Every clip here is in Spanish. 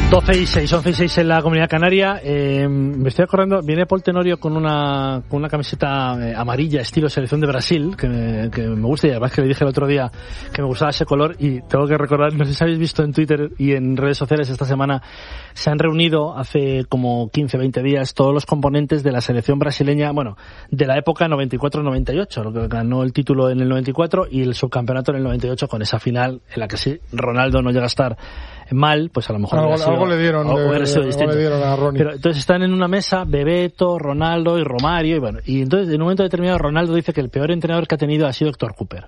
11:06 en la Comunidad Canaria. Me estoy acordando, viene Paul Tenorio con una camiseta amarilla estilo selección de Brasil, que me gusta, y además que le dije el otro día que me gustaba ese color, y tengo que recordar, no sé si habéis visto en Twitter y en redes sociales esta semana, se han reunido hace como 15-20 días todos los componentes de la selección brasileña, bueno, de la época 94-98, lo que ganó el título en el 94 y el subcampeonato en el 98, con esa final en la que sí, Ronaldo no llega a estar mal, pues a lo mejor algo le dieron a Ronnie. Pero entonces están en una mesa Bebeto, Ronaldo y Romario, y bueno, y entonces en un momento determinado Ronaldo dice que el peor entrenador que ha tenido ha sido Héctor Cooper.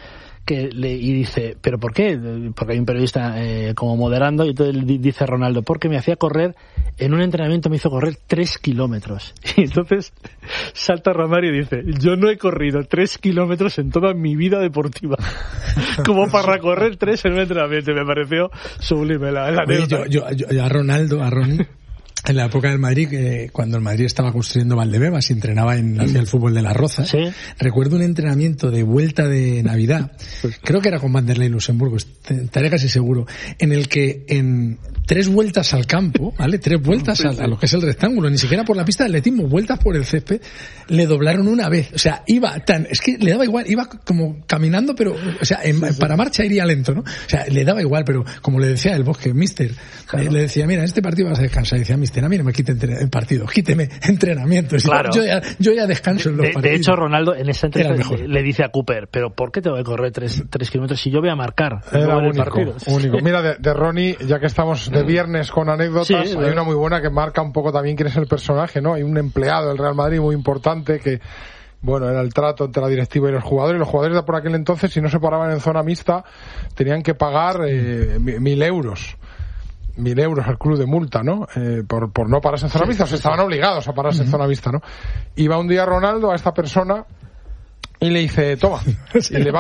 Y dice, ¿pero por qué? Porque hay un periodista como moderando, y entonces dice Ronaldo, porque me hacía correr, en un entrenamiento me hizo correr 3 kilómetros. Y entonces salta Romario y dice, yo no he corrido 3 kilómetros en toda mi vida deportiva, como para correr 3 en un entrenamiento. Me pareció sublime la anécdota. Yo a Ronnie, en la época del Madrid, cuando el Madrid estaba construyendo Valdebebas y entrenaba hacia el fútbol de La Roza, ¿sí? Recuerdo un entrenamiento de vuelta de Navidad, creo que era con Vanderlei Luxemburgo, estaré casi seguro, en el que en 3 vueltas al campo, ¿vale? 3 vueltas a lo que es el rectángulo, ni siquiera por la pista de atletismo, vueltas por el césped, le doblaron una vez. O sea, es que le daba igual, iba como caminando, pero, o sea, para marcha iría lento, ¿no? O sea, le daba igual, pero como le decía el Bosque, mister, claro. Le decía, mira, en este partido vas a descansar. Y decía, mister, a mí no me quite el partido, quíteme entrenamientos. Claro. Yo ya descanso en los partidos. De hecho, Ronaldo en esa entrevista le dice a Cooper, pero ¿por qué tengo que correr 3 kilómetros si yo voy a marcar? Era único. Mira, de Ronnie, ya que estamos de viernes con anécdotas, hay una muy buena que marca un poco también quién es el personaje, ¿no? Hay un empleado del Real Madrid muy importante que, bueno, era el trato entre la directiva y los jugadores. Los jugadores de por aquel entonces, si no se paraban en zona mixta, tenían que pagar 1.000 euros. 1.000 euros al club de multa, ¿no? Por no pararse en zona mixta. O sea, estaban obligados a pararse en zona mixta, ¿no? Iba un día Ronaldo a esta persona y le dice, toma, y le va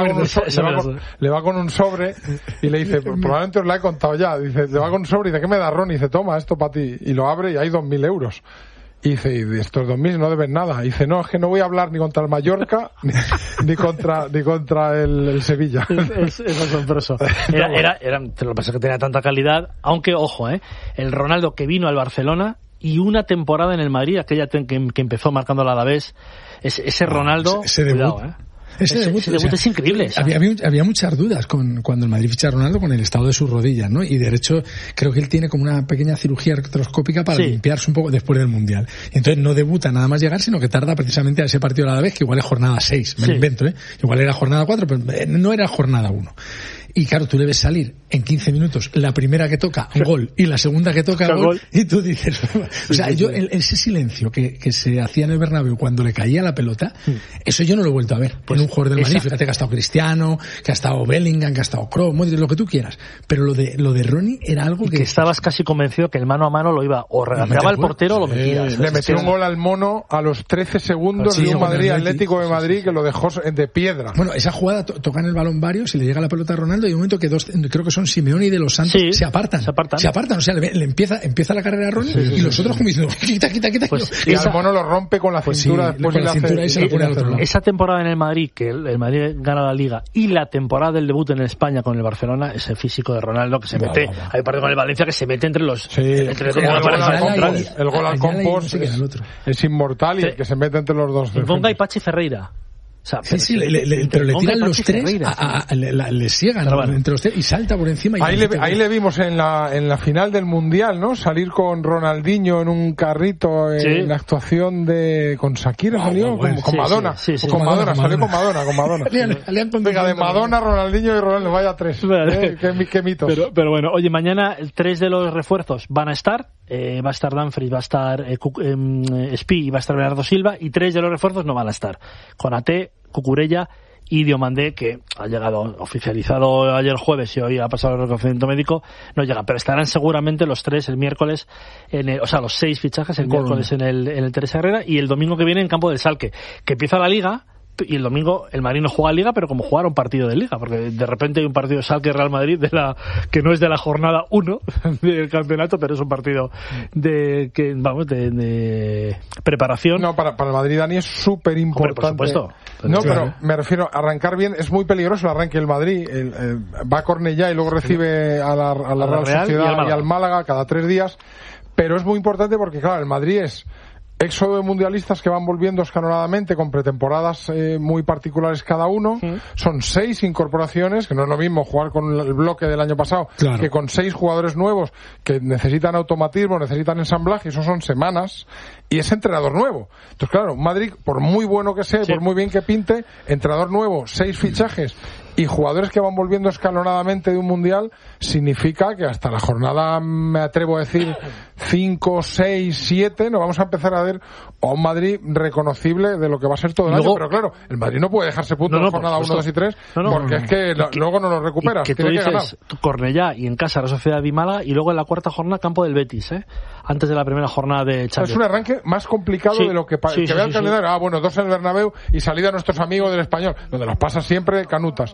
con un sobre y le dice, probablemente os la he contado ya, dice, le va con un sobre y dice, ¿qué me da Ron? Y dice, toma, esto para ti, y lo abre y hay 2.000 euros. Y dice, y de estos 2.000 no deben nada. Y dice, no, es que no voy a hablar ni contra el Mallorca ni contra el Sevilla. Es asombroso. Lo que pasa es que tenía tanta calidad, aunque, ojo, el Ronaldo que vino al Barcelona y una temporada en el Madrid, aquella que empezó marcando al Alavés, ese Ronaldo, ese debut, cuidado, Ese debut es increíble. Había muchas dudas cuando el Madrid ficha a Ronaldo con el estado de sus rodillas, ¿no? Y de hecho creo que él tiene como una pequeña cirugía artroscópica para limpiarse un poco después del Mundial. Y entonces no debuta nada más llegar, sino que tarda precisamente a ese partido a la vez, que igual es jornada 6, me lo invento, igual era jornada 4, pero no era jornada 1. Y claro, tú le ves salir en 15 minutos la primera que toca, gol, y la segunda que toca, gol, y tú dices, o sea, ese silencio que se hacía en el Bernabéu cuando le caía la pelota, eso yo no lo he vuelto a ver en un jugador del Madrid. Fíjate que ha estado Cristiano, que ha estado Bellingham, que ha estado Kroos, Modric, lo que tú quieras, pero lo de Ronnie era algo que estabas casi convencido que el mano a mano lo iba, o regateaba el portero o lo metías. Le metió un gol al mono a los 13 segundos de un Madrid Atlético de Madrid que lo dejó de piedra. Bueno, esa jugada tocan el balón varios y le llega la pelota a Ronaldo, y un momento que creo que son Simeone y De Los Santos se apartan, o sea, le empieza la carrera a Ronnie y los otros como diciendo, quita. Pues y al mono lo rompe con la cintura, después con la cintura y se lo pone al otro lado. Esa temporada en el Madrid, que el Madrid gana la Liga, y la temporada del debut en España con el Barcelona, ese físico de Ronaldo que se mete, hay partido con el Valencia que se mete entre los el gol al Compos es inmortal, y el que se mete entre los dos. Ponga y Pachi Ferreira. O sea, pero le tiran los 3, le ciegan entre los 3 y salta por encima. Ahí le vimos en la final del Mundial, ¿no? Salir con Ronaldinho en un carrito en la actuación con Shakira, salió con Madonna. Con Madonna, salió con Madonna. Venga, de Madonna, Ronaldinho y Ronaldo, vaya 3. Qué mitos. Pero bueno, oye, mañana 3 de los refuerzos van a estar. Va a estar Dumfries, va a estar Spi y va a estar Bernardo Silva, y 3 de los refuerzos no van a estar. Konaté, Cucurella y Diomandé, que ha llegado oficializado ayer jueves y hoy ha pasado el reconocimiento médico, no llega, pero estarán seguramente los 3 el miércoles, los 6 fichajes el miércoles en el Teresa Herrera, y el domingo que viene en campo del Salque, que empieza la Liga, y el domingo el Madrid no juega Liga, pero como jugar un partido de Liga, porque de repente hay un partido de Schalke Real Madrid que no es de la jornada 1 del campeonato, pero es un partido de preparación. No, para el Madrid, Dani, es súper importante. Por supuesto. No, pero me refiero a arrancar bien. Es muy peligroso el arranque del Madrid. Va a Cornellá y luego recibe a la Real Sociedad y al Málaga cada 3 días. Pero es muy importante porque, claro, el Madrid es éxodo de mundialistas que van volviendo escalonadamente con pretemporadas muy particulares cada uno. Son 6 incorporaciones, que no es lo mismo jugar con el bloque del año pasado que con 6 jugadores nuevos que necesitan automatismo, necesitan ensamblaje, y eso son semanas, y es entrenador nuevo. Entonces, claro, Madrid, por muy bueno que sea, por muy bien que pinte, entrenador nuevo, 6 fichajes y jugadores que van volviendo escalonadamente de un mundial, significa que hasta la jornada, me atrevo a decir, 5, 6, 7, nos vamos a empezar a ver a un Madrid reconocible de lo que va a ser todo el año. Pero claro, el Madrid no puede dejarse puntos en jornada 1, 2 y 3, porque es que luego no lo recuperas. Que tú dices Cornellá y en casa la Sociedad de Málaga, y luego en la cuarta jornada campo del Betis, antes de la primera jornada de Champions. Es un arranque más complicado de lo que vea el calendario. Bueno, 2 en el Bernabéu y salida a nuestros amigos del Español, donde los pasa siempre canutas.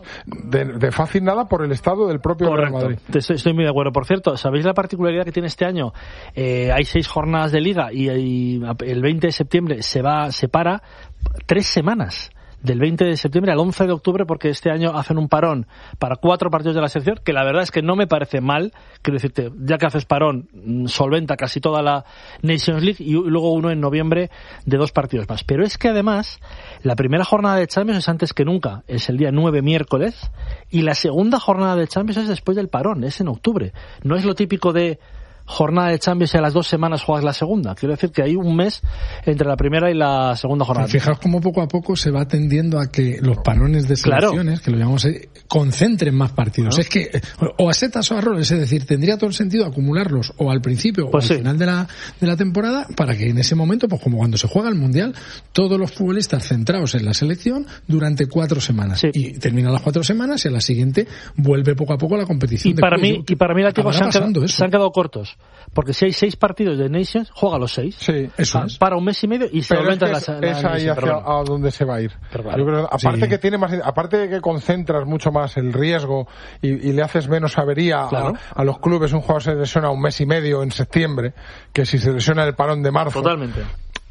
De fácil nada por el estado del propio Real Madrid. Estoy muy de acuerdo. Por cierto, ¿sabéis la particularidad que tiene este año? Hay 6 jornadas de Liga y el 20 de septiembre se para 3 semanas. Del 20 de septiembre al 11 de octubre, porque este año hacen un parón para 4 partidos de la selección, que la verdad es que no me parece mal. Quiero decirte, ya que haces parón, solventa casi toda la Nations League, y luego uno en noviembre de 2 partidos más. Pero es que además, la primera jornada de Champions es antes que nunca, es el día 9, miércoles, y la segunda jornada de Champions es después del parón, es en octubre. No es lo típico de jornada de Champions y a las 2 semanas juegas la segunda. Quiero decir que hay un mes entre la primera y la segunda jornada. Fijaos cómo poco a poco se va tendiendo a que los parones de selecciones, que lo llamamos, concentren más partidos. Es que, o a setas o a roles, es decir, tendría todo el sentido acumularlos o al principio o al final de la temporada, para que en ese momento, pues como cuando se juega el Mundial, todos los futbolistas centrados en la selección durante 4 semanas. Y terminan las 4 semanas y a la siguiente vuelve poco a poco la competición. Y para mí, se han quedado cortos. Porque si hay 6 partidos de Nations, juega los 6. Sí, eso es. Para un mes y medio y se aumenta la es ahí a donde se va a ir. Yo creo, aparte que tiene más, aparte de que concentras mucho más el riesgo y le haces menos avería a los clubes. Un jugador se lesiona un mes y medio en septiembre, que si se lesiona el parón de marzo. Totalmente.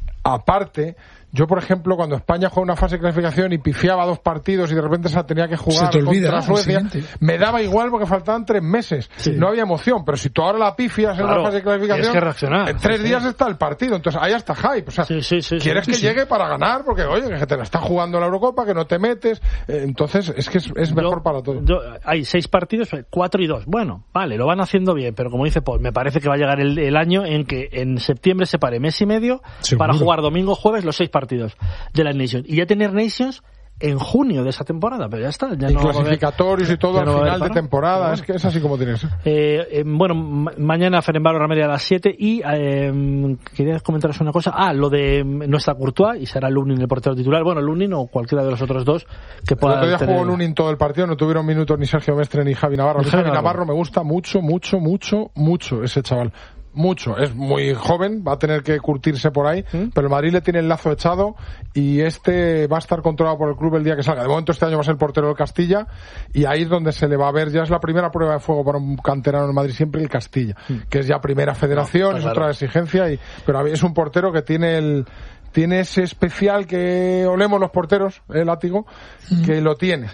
Aparte, yo, por ejemplo, cuando España juega una fase de clasificación y pifiaba 2 partidos y de repente se tenía que jugar contra Suecia, me daba igual porque faltaban 3 meses. No había emoción, pero si tú ahora la pifias en la fase de clasificación, en 3 días está el partido, entonces ahí está hype. O sea, quieres que llegue para ganar, porque oye, que te la está jugando la Eurocopa, que no te metes, entonces es que es mejor para todo. Hay 6 partidos, 4 y 2. Bueno, vale, lo van haciendo bien, pero como dice Paul, me parece que va a llegar el año en que en septiembre se pare mes y medio para jugar domingo, jueves los 6 partidos de la Nations, y ya tener Nations en junio de esa temporada, pero ya está. Ya y no clasificatorios y todo al final de temporada, bueno. Es que es así como tienes. Bueno, mañana Ferenbaro Rameria a las 7 y quería comentaros una cosa. Lo de nuestra Courtois, y será Lunin el portero titular. Bueno, Lunin o cualquiera de los otros dos que pueda. El otro día jugó Lunin todo el partido, no tuvieron minutos ni Sergio Mestre ni Javi Navarro. Javi Navarro me gusta mucho ese chaval. Mucho, es muy joven, va a tener que curtirse por ahí, pero el Madrid le tiene el lazo echado y va a estar controlado por el club el día que salga. De momento este año va a ser el portero del Castilla, y ahí es donde se le va a ver, ya es la primera prueba de fuego para un canterano en Madrid siempre, el Castilla, que es ya primera federación, es otra exigencia, pero es un portero que tiene ese especial que olemos los porteros, el látigo, que lo tiene.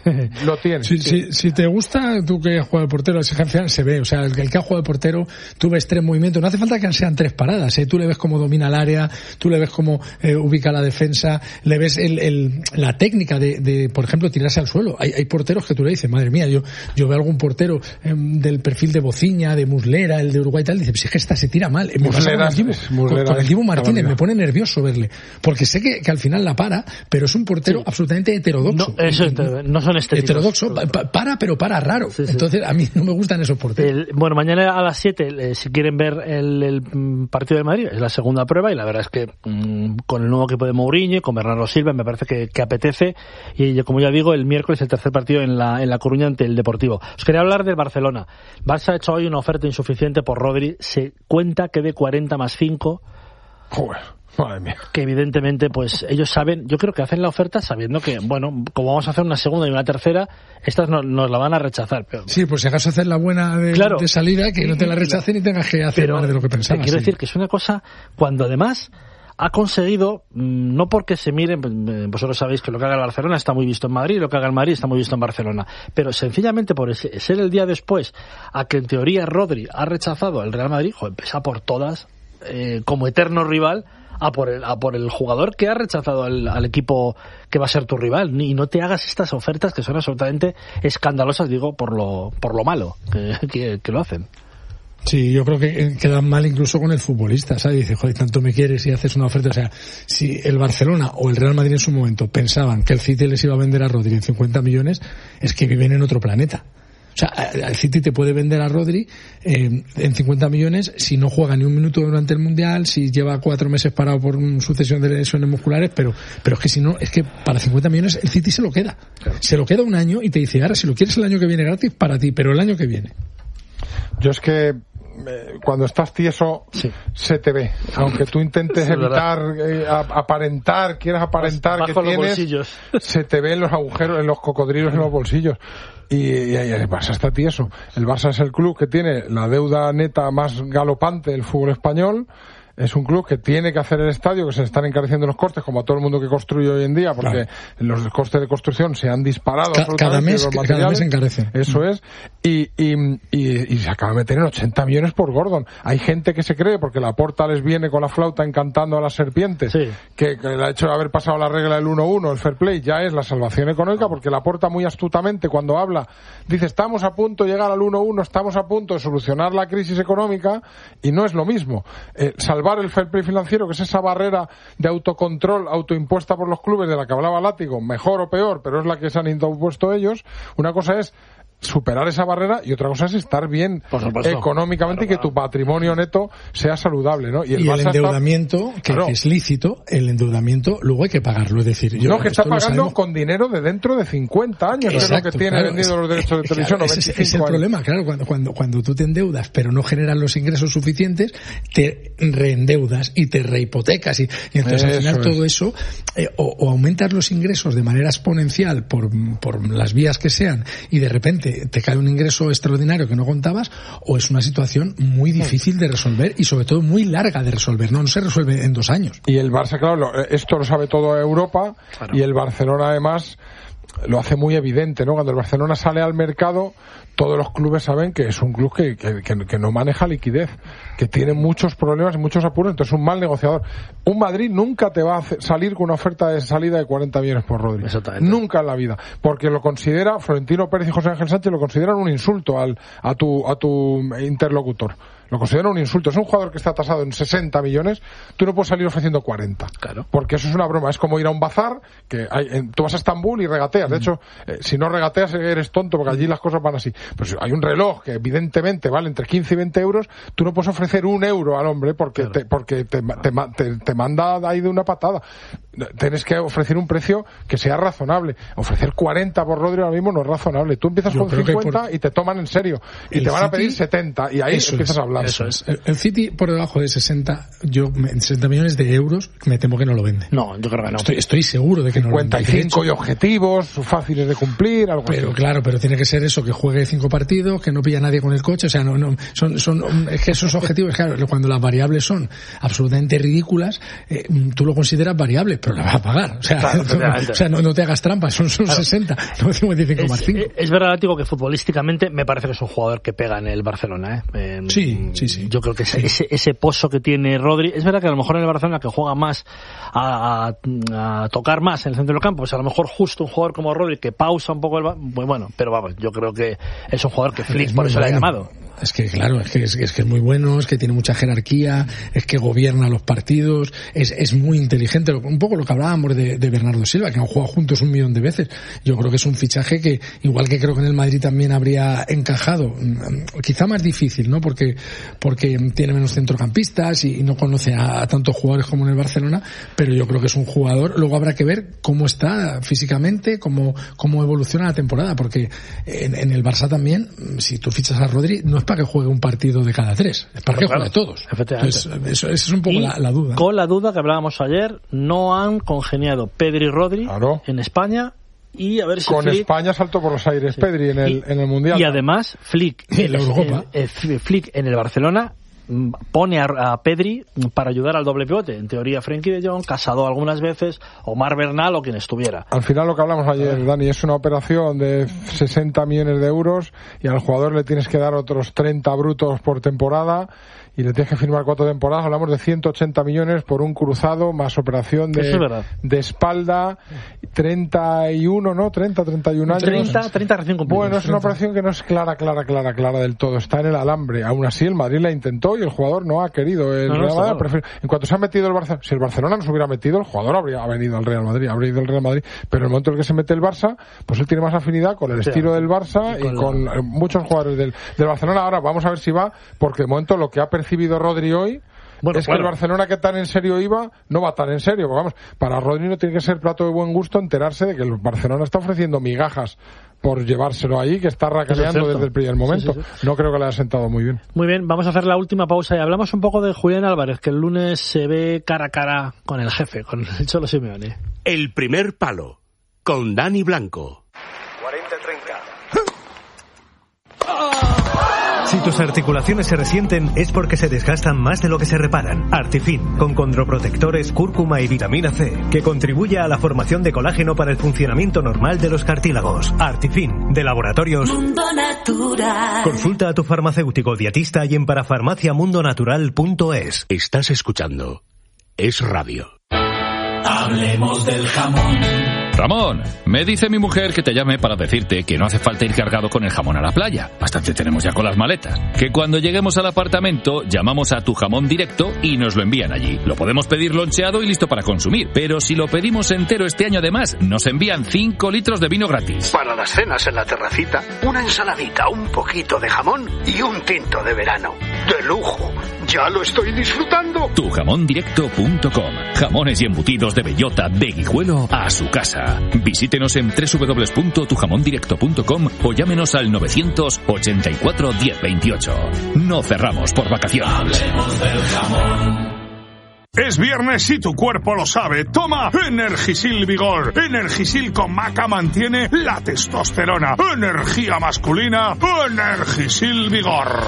Si te gusta, tú que has jugado de portero, la exigencia se ve. O sea, el que ha jugado de portero, tú ves 3 movimientos. No hace falta que sean 3 paradas. Tú le ves cómo domina el área, tú le ves cómo ubica la defensa, le ves la técnica de, por ejemplo, tirarse al suelo. Hay porteros que tú le dices, madre mía, yo veo algún portero del perfil de Bociña, de Muslera, el de Uruguay y tal, dice, pues es que esta se tira mal. Me pasa con el Dibu Martínez, me pone nervioso verle. Porque sé que al final la para, pero es un portero absolutamente heterodoxo. No son estéticos. Heterodoxo, pero para raro. Entonces, a mí no me gustan esos porteros. Bueno, mañana a las 7, si quieren ver el partido de Madrid, es la segunda prueba, y la verdad es que con el nuevo equipo de Mourinho, con Bernardo Silva, me parece que apetece, y como ya digo, el miércoles el tercer partido en La Coruña ante el Deportivo. Os quería hablar del Barcelona. Barça ha hecho hoy una oferta insuficiente por Rodri. Se cuenta que de 40 más 5 Joder. Madre mía. Que evidentemente pues ellos saben, yo creo que hacen la oferta sabiendo que, bueno, como vamos a hacer una segunda y una tercera, estas nos la van a rechazar. Pero... Sí, pues si acaso hacer la buena de salida, que no te la rechacen y tengas que hacer más de lo que pensabas. Quiero decir que es una cosa, cuando además ha conseguido, no porque se miren, vosotros sabéis que lo que haga el Barcelona está muy visto en Madrid, lo que haga el Madrid está muy visto en Barcelona, pero sencillamente por ser el día después a que en teoría Rodri ha rechazado el Real Madrid, pesa por todas, como eterno rival, a por el jugador que ha rechazado al equipo que va a ser tu rival, y no te hagas estas ofertas que son absolutamente escandalosas, digo, por lo malo que lo hacen. Sí, yo creo que quedan mal incluso con el futbolista, ¿sabes? Dice, joder, tanto me quieres y haces una oferta. O sea, si el Barcelona o el Real Madrid en su momento pensaban que el City les iba a vender a Rodri en 50 millones, es que viven en otro planeta. O sea, el City te puede vender a Rodri en 50 millones si no juega ni un minuto durante el Mundial, si lleva 4 meses parado por una sucesión de lesiones musculares, pero es que si no, es que para 50 millones el City se lo queda. Claro. Se lo queda un año y te dice, ahora si lo quieres el año que viene gratis, para ti, pero el año que viene. Yo es que cuando estás tieso se te ve, aunque tú intentes evitar aparentar, quieras aparentar que tienes, se te ve en los agujeros, en los cocodrilos, en los bolsillos. Y el Barça está tieso. El Barça es el club que tiene la deuda neta más galopante del fútbol español. Es un club que tiene que hacer el estadio, que se están encareciendo los costes, como a todo el mundo que construye hoy en día, porque los costes de construcción se han disparado. Cada mes encarecen. Eso es. Y se acaba de meter en 80 millones por Gordon. Hay gente que se cree, porque Laporta les viene con la flauta encantando a las serpientes, que el hecho de haber pasado la regla del 1-1, el fair play, ya es la salvación económica, porque Laporta muy astutamente, cuando habla, dice, estamos a punto de llegar al 1-1, estamos a punto de solucionar la crisis económica, y no es lo mismo. Salvar el fair play financiero, que es esa barrera de autocontrol autoimpuesta por los clubes de la que hablaba Látigo, mejor o peor, pero es la que se han impuesto ellos. Una cosa es superar esa barrera y otra cosa es estar bien económicamente, y que tu patrimonio neto sea saludable, ¿no? Y el endeudamiento, que es lícito, el endeudamiento luego hay que pagarlo, es decir... que está pagando con dinero de dentro de 50 años, que es lo que tiene vendido los derechos de televisión, ese es el problema, claro, cuando tú te endeudas pero no generas los ingresos suficientes, te reendeudas y te rehipotecas, y entonces al final todo eso, o aumentas los ingresos de manera exponencial por las vías que sean, y de repente te cae un ingreso extraordinario que no contabas, o es una situación muy difícil de resolver y sobre todo muy larga de resolver, no se resuelve en 2 años. Y el Barça, claro, esto lo sabe toda Europa, y el Barcelona además lo hace muy evidente, ¿no? Cuando el Barcelona sale al mercado, todos los clubes saben que es un club que no maneja liquidez, que tiene muchos problemas y muchos apuros, entonces es un mal negociador. Un Madrid nunca te va a salir con una oferta de salida de 40 millones por Rodri. Nunca en la vida. Porque lo considera, Florentino Pérez y José Ángel Sánchez lo consideran un insulto a tu interlocutor. Lo consideran un insulto. Es un jugador que está tasado en 60 millones, tú no puedes salir ofreciendo 40. Claro. Porque eso es una broma. Es como ir a un bazar, tú vas a Estambul y regateas. De hecho, si no regateas eres tonto, porque allí las cosas van así. Pues hay un reloj que evidentemente vale entre 15 y 20 euros, tú no puedes ofrecer 1 euro al hombre porque te manda ahí de una patada. Tienes que ofrecer un precio que sea razonable. Ofrecer 40 por Rodri ahora mismo no es razonable. Tú empiezas con 50 y te toman en serio. Y te van a pedir 70 y ahí empiezas a hablar. Eso es. El City por debajo de 60 millones de euros me temo que no lo vende. No, yo creo que no. Estoy seguro de que no lo vende. 55 y objetivos fáciles de cumplir, algo pero así. Claro, pero tiene que ser eso, que juegue 5 partidos, que no pilla a nadie con el coche, o sea, es que esos objetivos, claro, cuando las variables son absolutamente ridículas, tú lo consideras variable, pero la vas a pagar. O sea, no te hagas trampas, son 60, no 55,5. Es verdad, digo, que futbolísticamente me parece que es un jugador que pega en el Barcelona, Sí. Yo creo que ese pozo que tiene Rodri, es verdad que a lo mejor en el Barcelona, que juega más a tocar más en el centro del campo, pues a lo mejor justo un jugador como Rodri que pausa un poco pero vamos, yo creo que es un jugador que Flick por eso le ha llamado. Es que claro, es que es muy bueno, es que tiene mucha jerarquía, es que gobierna los partidos, es muy inteligente, un poco lo que hablábamos de Bernardo Silva, que han jugado juntos 1.000.000 de veces. Yo creo que es un fichaje que, igual que creo que en el Madrid también habría encajado, quizá más difícil, ¿no? Porque tiene menos centrocampistas y no conoce a tantos jugadores como en el Barcelona, pero yo creo que es un jugador. Luego habrá que ver cómo está físicamente, cómo evoluciona la temporada, porque en el Barça también, si tú fichas a Rodri, no es para que juegue un partido de cada 3, es para que juegue todos. Efectivamente. Entonces, eso es un poco la duda. Con la duda que hablábamos ayer, no han congeniado Pedri y Rodri en España. Y a ver si con Flick... España saltó por los aires Pedri en el Mundial. Y además Flick en el Barcelona pone a Pedri para ayudar al doble pivote. En teoría Frenkie de Jong, Casado algunas veces, Omar Bernal o quien estuviera. Al final lo que hablamos ayer, Dani, es una operación de 60 millones de euros y al jugador le tienes que dar otros 30 brutos por temporada y le tienes que firmar 4 temporadas. Hablamos de 180 millones por un cruzado más operación de espalda, 31, ¿no? 31 años. 30 recién cumplidos. Bueno, es una operación que no es clara del todo. Está en el alambre. Aún así, el Madrid la intentó y el jugador no ha querido. En cuanto se ha metido el Barça, si el Barcelona no se hubiera metido, el jugador habría venido al Real Madrid, habría ido al Real Madrid. Pero en el momento en el que se mete el Barça, pues él tiene más afinidad con el estilo del Barça y con muchos jugadores del Barcelona. Ahora vamos a ver si va, porque de momento lo que ha percibido Rodri hoy que el Barcelona, que tan en serio iba, no va tan en serio. Porque, vamos, para Rodri no tiene que ser plato de buen gusto enterarse de que el Barcelona está ofreciendo migajas por llevárselo ahí, que está racaneando desde el primer momento. Sí. No creo que le haya sentado muy bien. Muy bien, vamos a hacer la última pausa y hablamos un poco de Julián Álvarez, que el lunes se ve cara a cara con el jefe, con el Cholo Simeone. El primer palo, con Dani Blanco. 40-30. Si tus articulaciones se resienten es porque se desgastan más de lo que se reparan. Artifin, con condroprotectores, cúrcuma y vitamina C, que contribuye a la formación de colágeno para el funcionamiento normal de los cartílagos. Artifin, de Laboratorios Mundo Natural. Consulta a tu farmacéutico dietista y en parafarmaciamundonatural.es. Estás escuchando Es Radio. Hablemos del jamón. Ramón, me dice mi mujer que te llame para decirte que no hace falta ir cargado con el jamón a la playa. Bastante tenemos ya con las maletas. Que cuando lleguemos al apartamento, llamamos a Tu Jamón Directo y nos lo envían allí. Lo podemos pedir loncheado y listo para consumir. Pero si lo pedimos entero este año además, nos envían 5 litros de vino gratis. Para las cenas en la terracita, una ensaladita, un poquito de jamón y un tinto de verano. ¡De lujo! ¡Ya lo estoy disfrutando! Tujamondirecto.com. Jamones y embutidos de bellota, de Guijuelo a su casa. Visítenos en www.tujamondirecto.com o llámenos al 984 1028. No cerramos por vacaciones. Hablemos del jamón. Es viernes y tu cuerpo lo sabe. Toma Energisil Vigor. Energisil con maca mantiene la testosterona. Energía masculina. Energisil Vigor.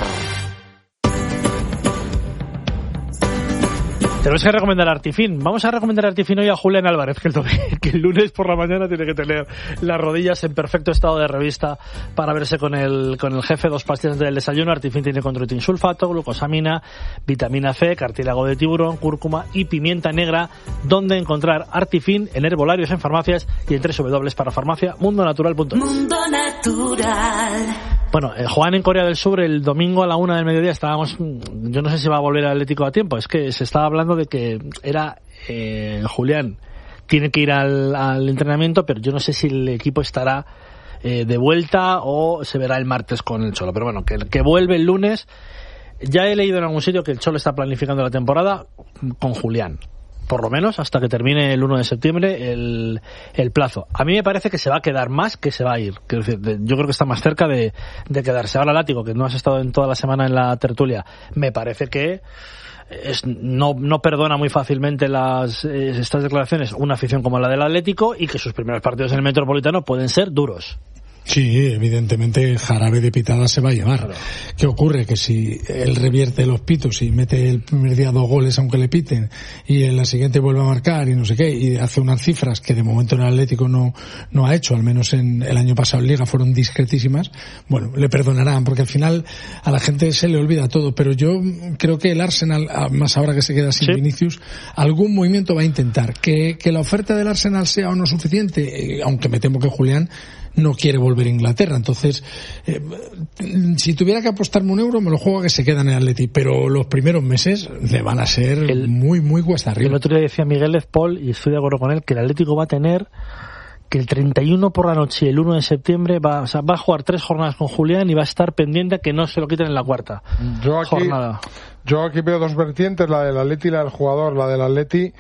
Tenemos que recomendar Artifin. Vamos a recomendar Artifin hoy a Julián Álvarez, que el lunes por la mañana tiene que tener las rodillas en perfecto estado de revista para verse con el jefe. 2 pastillas del desayuno. Artifin tiene condroitin sulfato, glucosamina, vitamina C, cartílago de tiburón, cúrcuma y pimienta negra. ¿Dónde encontrar Artifin? En herbolarios, en farmacias y en www.parafarmaciamundonatural.es. Mundo Natural. Bueno, Juan, en Corea del Sur, el domingo a la 1 del mediodía estábamos... Yo no sé si va a volver al Atlético a tiempo. Es que se estaba hablando de que era Julián tiene que ir al entrenamiento, pero yo no sé si el equipo estará de vuelta o se verá el martes con el Cholo. Pero bueno, que vuelve el lunes. Ya he leído en algún sitio que el Cholo está planificando la temporada con Julián, por lo menos hasta que termine el 1 de septiembre el plazo. A mí me parece que se va a quedar más que se va a ir. Quiero decir, yo creo que está más cerca de quedarse. Ahora, Látigo, que no has estado en toda la semana en la tertulia, me parece que no perdona muy fácilmente estas declaraciones una afición como la del Atlético, y que sus primeros partidos en el Metropolitano pueden ser duros. Sí, evidentemente jarabe de pitada se va a llevar. Claro. ¿Qué ocurre? Que si él revierte los pitos y mete el primer día 2 goles aunque le piten y en la siguiente vuelve a marcar y no sé qué, y hace unas cifras que de momento en el Atlético no ha hecho, al menos en el año pasado en Liga fueron discretísimas, bueno, le perdonarán, porque al final a la gente se le olvida todo. Pero yo creo que el Arsenal, más ahora que se queda sin Vinicius, algún movimiento va a intentar. Que la oferta del Arsenal sea o no suficiente, aunque me temo que Julián no quiere volver a Inglaterra. Entonces, si tuviera que apostarme €1, me lo juego a que se queda en el Atleti, pero los primeros meses le van a ser muy, muy cuesta arriba. El otro día decía Miguel Paul, y estoy de acuerdo con él, que el Atlético va a tener que el 31 por la noche y el 1 de septiembre va a jugar 3 jornadas con Julián y va a estar pendiente a que no se lo quiten en la 4ª jornada. Yo aquí veo 2 vertientes, la del Atleti y la del jugador. La del Atleti,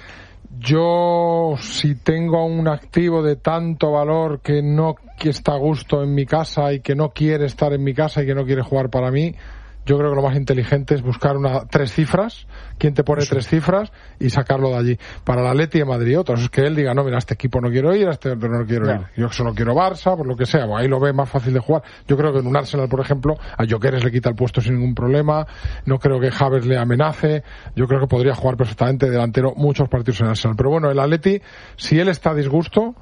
yo si tengo un activo de tanto valor que está a gusto en mi casa y que no quiere estar en mi casa y que no quiere jugar para mí, yo creo que lo más inteligente es buscar 3 cifras, quién te pone 3 cifras y sacarlo de allí. Para el Atleti de Madrid, otros es que él diga, no, mira, a este equipo no quiero ir, a este otro no quiero ir. Yo solo quiero Barça, por lo que sea, ahí lo ve más fácil de jugar. Yo creo que en un Arsenal, por ejemplo, a Gyökeres le quita el puesto sin ningún problema, no creo que Havertz le amenace, yo creo que podría jugar perfectamente delantero muchos partidos en Arsenal. Pero bueno, el Atleti, si él está a disgusto,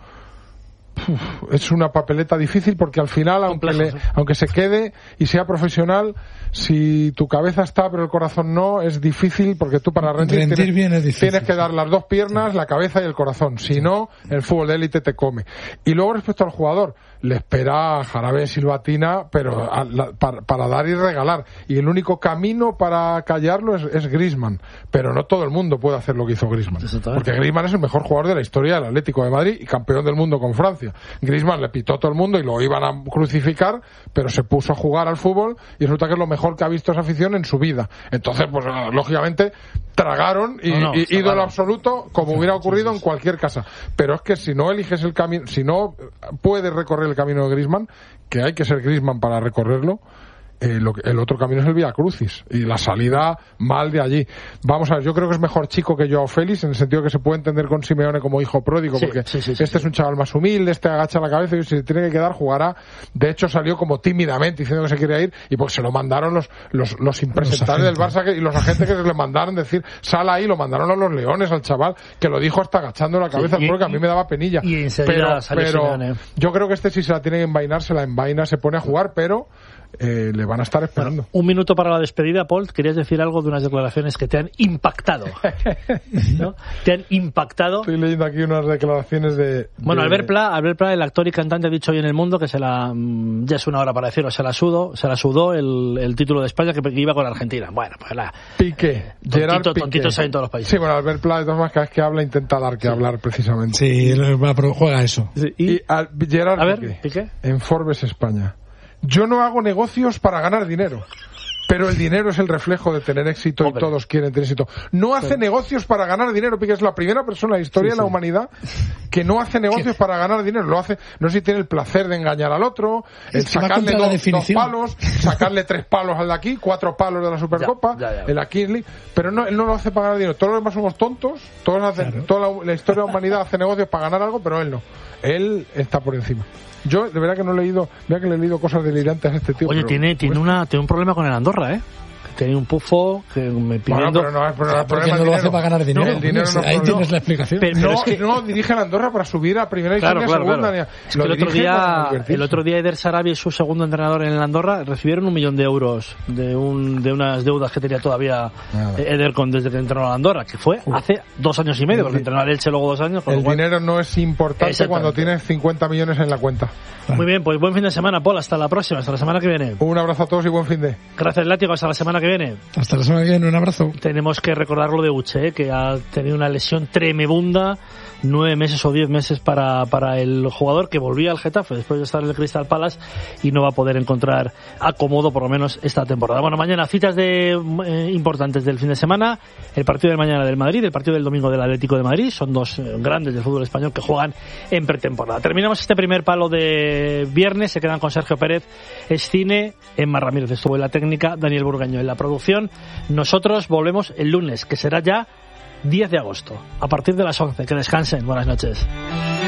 es una papeleta difícil porque al final, aunque se quede y sea profesional, si tu cabeza está pero el corazón no, es difícil porque tú para rendir tienes que dar las 2 piernas, la cabeza y el corazón. Si no, el fútbol de élite te come. Y luego respecto al jugador, le espera jarabe silbatina, pero para dar y regalar. Y el único camino para callarlo es Griezmann. Pero no todo el mundo puede hacer lo que hizo Griezmann. Porque Griezmann es el mejor jugador de la historia del Atlético de Madrid y campeón del mundo con Francia. Griezmann le pitó a todo el mundo y lo iban a crucificar, pero se puso a jugar al fútbol y resulta que es lo mejor que ha visto esa afición en su vida. Entonces, pues lógicamente tragaron y ídolo absoluto, como hubiera ocurrido en cualquier casa. Pero es que si no eliges el camino, si no puedes recorrer el camino de Griezmann, que hay que ser Griezmann para recorrerlo, el otro camino es el Vía Crucis y la salida mal de allí. Vamos a ver, yo creo que es mejor Chico que Joao Félix, en el sentido que se puede entender con Simeone como hijo pródigo, porque es un chaval más humilde, agacha la cabeza y si se tiene que quedar jugará. De hecho salió como tímidamente diciendo que se quería ir y porque se lo mandaron los impresentables del Barça y los agentes que se le mandaron decir sal ahí, lo mandaron a los Leones al chaval, que lo dijo hasta agachando la cabeza, porque a mí me daba penilla. Pero yo creo que si se la tiene que envainar, se la envaina, se pone a jugar, pero le van a estar esperando. Bueno, un minuto para la despedida, Paul. Querías decir algo de unas declaraciones que te han impactado, ¿no? Te han impactado. Estoy leyendo aquí unas declaraciones de... Bueno, Albert Pla, el actor y cantante, ha dicho hoy en El Mundo que ya es una hora para decirlo, se la sudó el título de España que iba con Argentina. Bueno, pues Piqué. Tontitos hay en todos los países. Sí, bueno, Albert Pla, de todas maneras, cada vez que habla intenta dar que hablar precisamente. Sí, juega eso. Sí, y Gerard Piqué en Forbes España. Yo no hago negocios para ganar dinero, pero el dinero es el reflejo de tener éxito y todos quieren tener éxito. No hace negocios para ganar dinero, porque es la primera persona en la historia de la humanidad que no hace negocios para ganar dinero. Lo hace, no sé si tiene el placer de engañar al otro, sacarle dos palos, sacarle 3 palos al de aquí, 4 palos de la Supercopa, el aquí, pero no, él no lo hace para ganar dinero. Todos los demás somos tontos, todos hacen, toda la historia de la humanidad hace negocios para ganar algo, pero él no. Él está por encima. Yo, de verdad que no he leído, mira que le he leído cosas delirantes a este tío. Oye, tiene un problema con el Andorra, ¿eh? Tiene un pufo que me pidiendo... Bueno, pero no, porque no lo hace para ganar dinero. El dinero ahí tienes la explicación. Pero es que no dirige a Andorra para subir a primera y segunda. Claro. Es que el otro día Eder Sarabia y su segundo entrenador en el Andorra recibieron 1 millón de euros de unas deudas que tenía todavía Eder desde que entrenó a Andorra, que fue hace 2 años y medio, porque entrenó a Elche luego 2 años. El dinero no es importante cuando tienes 50 millones en la cuenta. Muy bien, pues buen fin de semana, Paul. Hasta la próxima, hasta la semana que viene. Un abrazo a todos y buen fin de. Gracias, Látigo. Hasta la semana que viene. Hasta la semana que viene, un abrazo. Tenemos que recordar lo de Uche, que ha tenido una lesión tremebunda, 9 meses o 10 meses para el jugador, que volvía al Getafe después de estar en el Crystal Palace y no va a poder encontrar acomodo por lo menos esta temporada. Bueno, mañana citas importantes del fin de semana, el partido de mañana del Madrid, el partido del domingo del Atlético de Madrid, son 2 grandes del fútbol español que juegan en pretemporada. Terminamos este primer palo de viernes, se quedan con Sergio Pérez, Escine, Emma Ramírez estuvo en la técnica, Daniel Burgaño en la producción. Nosotros volvemos el lunes, que será ya 10 de agosto, a partir de las 11. Que descansen. Buenas noches.